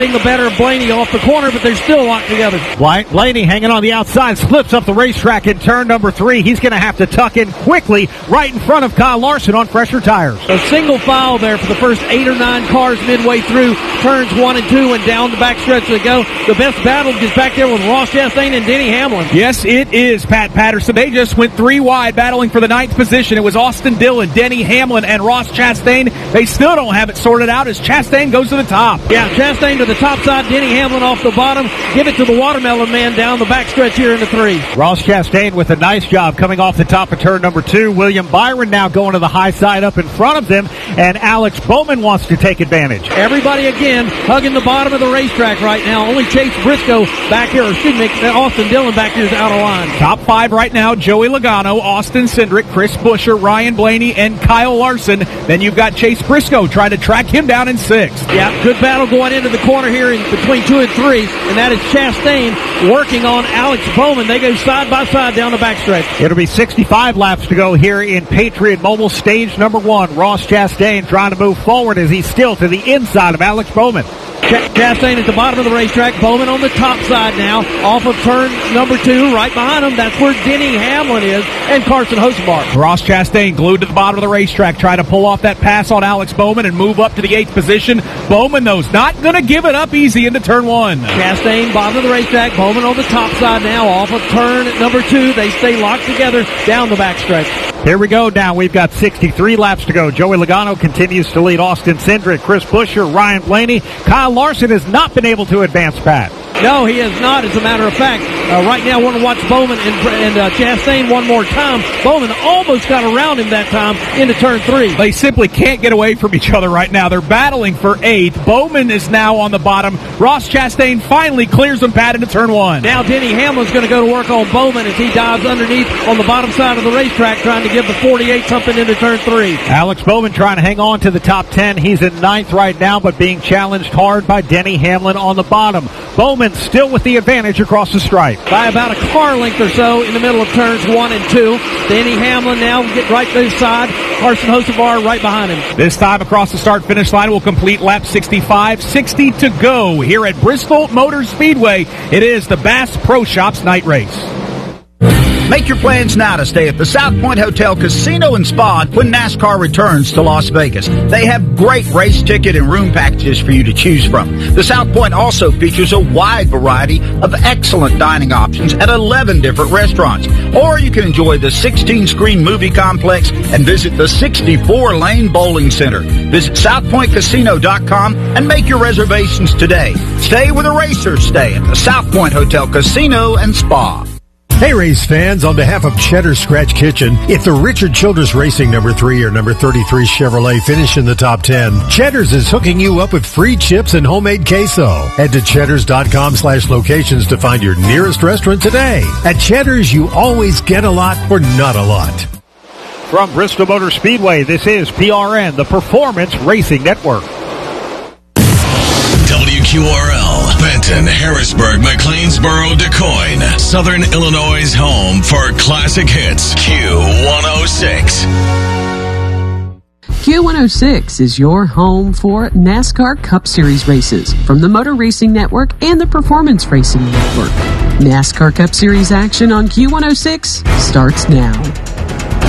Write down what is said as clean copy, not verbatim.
The better of Blaney off the corner, but they're still locked together. Blaney hanging on the outside, slips up the racetrack in turn number 3. He's going to have to tuck in quickly right in front of Kyle Larson on fresher tires. A single file there for the first 8 or 9 cars midway through turns 1 and 2, and down the backstretch they go. The best battle is back there with Ross Chastain and Denny Hamlin. Yes, it is, Pat Patterson. They just went 3 wide battling for the 9th position. It was Austin Dillon, Denny Hamlin, and Ross Chastain. They still don't have it sorted out as Chastain goes to the top. Yeah, Chastain to the top side, Denny Hamlin off the bottom. Give it to the Watermelon Man down the backstretch here in the 3. Ross Chastain with a nice job coming off the top of turn number 2. William Byron now going to the high side up in front of them, and Alex Bowman wants to take advantage. Everybody again hugging the bottom of the racetrack right now. Only Chase Briscoe back here, or excuse me, Austin Dillon back here is out of line. Top 5 right now, Joey Logano, Austin Cindric, Chris Buescher, Ryan Blaney, and Kyle Larson. Then you've got Chase Briscoe trying to track him down in 6th. Yeah, good battle going into the corner here in between 2 and 3, and that is Chastain working on Alex Bowman. They go side by side down the backstretch. It'll be 65 laps to go here in Patriot Mobile stage number 1. Ross Chastain trying to move forward as he's still to the inside of Alex Bowman. Chastain at the bottom of the racetrack. Bowman on the top side now, off of turn number 2. Right behind him, that's where Denny Hamlin is, and Carson Hocevar. Ross Chastain glued to the bottom of the racetrack, trying to pull off that pass on Alex Bowman and move up to the 8th position. Bowman, though, is not going to give it up easy into turn 1. Chastain, bottom of the racetrack. Bowman on the top side now, off of turn number 2. They stay locked together down the backstretch. Here we go now. We've got 63 laps to go. Joey Logano continues to lead Austin Cindric, Chris Buescher, Ryan Blaney. Kyle Larson has not been able to advance, Pat. No, he has not, as a matter of fact. Right now, I want to watch Bowman and Chastain one more time. Bowman almost got around him that time into turn 3. They simply can't get away from each other right now. They're battling for 8th. Bowman is now on the bottom. Ross Chastain finally clears them, Pat, into turn 1. Now Denny Hamlin's going to go to work on Bowman as he dives underneath on the bottom side of the racetrack, trying to give the 48 something into turn 3. Alex Bowman trying to hang on to the top 10. He's in 9th right now, but being challenged hard by Denny Hamlin on the bottom. Bowman still with the advantage across the stripe. By about a car length or so in the middle of turns 1 and 2. Denny Hamlin now get right to his side. Carson Hocevar right behind him. This time across the start-finish line will complete lap 65. 60 to go here at Bristol Motor Speedway. It is the Bass Pro Shops night race. Make your plans now to stay at the South Point Hotel Casino and Spa when NASCAR returns to Las Vegas. They have great race ticket and room packages for you to choose from. The South Point also features a wide variety of excellent dining options at 11 different restaurants. Or you can enjoy the 16-screen movie complex and visit the 64-lane bowling center. Visit SouthPointCasino.com and make your reservations today. Stay where the racers stay at the South Point Hotel Casino and Spa. Hey, race fans, on behalf of Cheddar's Scratch Kitchen, if the Richard Childress Racing number 3 or number 33 Chevrolet finish in the top 10, Cheddar's is hooking you up with free chips and homemade queso. Head to cheddars.com/locations to find your nearest restaurant today. At Cheddar's, you always get a lot for not a lot. From Bristol Motor Speedway, this is PRN, the Performance Racing Network. WQRL, Benton, Harrisburg, McLeansboro, DeCoin, Southern Illinois' home for classic hits, Q106. Q106 is your home for NASCAR Cup Series races from the Motor Racing Network and the Performance Racing Network. NASCAR Cup Series action on Q106 starts now.